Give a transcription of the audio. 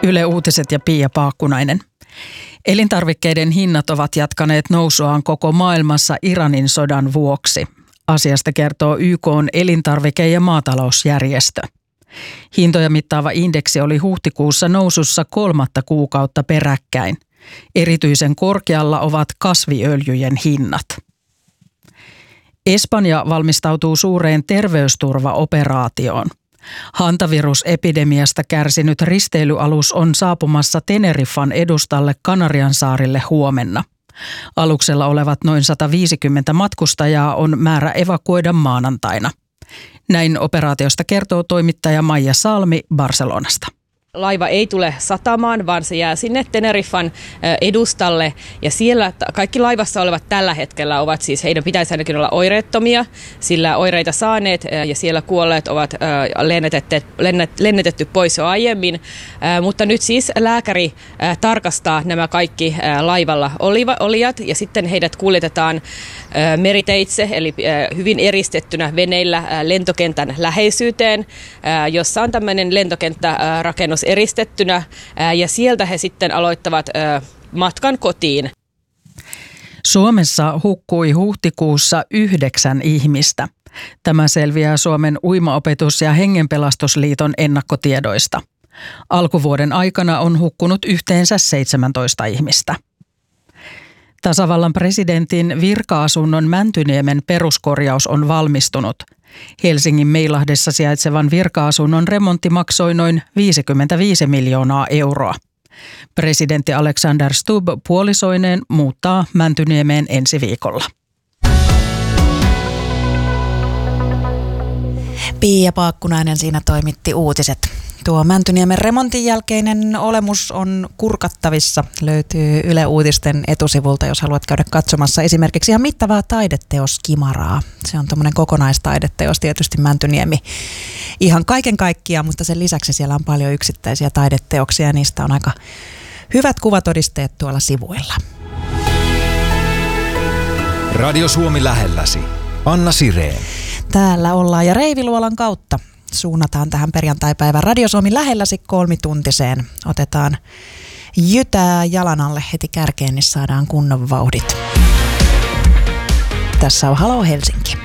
Yle Uutiset ja Pia Paakkunainen. Elintarvikkeiden hinnat ovat jatkaneet nousuaan koko maailmassa Iranin sodan vuoksi. Asiasta kertoo YK:n elintarvike- ja maatalousjärjestö. Hintoja mittaava indeksi oli huhtikuussa nousussa 3. kuukautta peräkkäin. Erityisen korkealla ovat kasviöljyjen hinnat. Espanja valmistautuu suureen terveysturvaoperaatioon. Hantavirusepidemiasta kärsinyt risteilyalus on saapumassa Teneriffan edustalle Kanariansaarille huomenna. Aluksella olevat noin 150 matkustajaa on määrä evakuoida maanantaina. Näin operaatiosta kertoo toimittaja Maija Salmi Barcelonasta. Laiva ei tule satamaan, vaan se jää sinne Teneriffan edustalle ja siellä kaikki laivassa olevat tällä hetkellä ovat siis, heidän pitäisi ainakin olla oireettomia, sillä oireita saaneet ja siellä kuolleet ovat lennetetty pois jo aiemmin, mutta nyt siis lääkäri tarkastaa nämä kaikki laivalla olijat ja sitten heidät kuljetetaan meriteitse, eli hyvin eristettynä veneillä lentokentän läheisyyteen, jossa on tämmöinen lentokenttärakennus eristettynä ja sieltä he sitten aloittavat matkan kotiin. Suomessa hukkui huhtikuussa 9 ihmistä. Tämä selviää Suomen Uimaopetus- ja Hengenpelastusliiton ennakkotiedoista. Alkuvuoden aikana on hukkunut yhteensä 17 ihmistä. Tasavallan presidentin virka-asunnon Mäntyniemen peruskorjaus on valmistunut. Helsingin Meilahdessa sijaitsevan virka-asunnon remontti maksoi noin 55 miljoonaa euroa. Presidentti Alexander Stubb puolisoineen muuttaa Mäntyniemeen ensi viikolla. Pia Paakkunainen siinä toimitti uutiset. Tuo Mäntyniemen remontin jälkeinen olemus on kurkattavissa. Löytyy Yle Uutisten etusivulta, jos haluat käydä katsomassa esimerkiksi ihan mittavaa taideteoskimaraa. Se on tuommoinen kokonaistaideteos tietysti Mäntyniemi. Ihan kaiken kaikkiaan, mutta sen lisäksi siellä on paljon yksittäisiä taideteoksia ja niistä on aika hyvät kuvatodisteet tuolla sivuilla. Radio Suomi lähelläsi. Anna Sirén. Täällä ollaan ja Reiviluolan kautta suunnataan tähän perjantaipäivän Radio Suomi lähelläsi 3-tuntiseen. Otetaan jytää jalan alle heti kärkeen, niin saadaan kunnon vauhdit. Tässä on Halo Helsinki.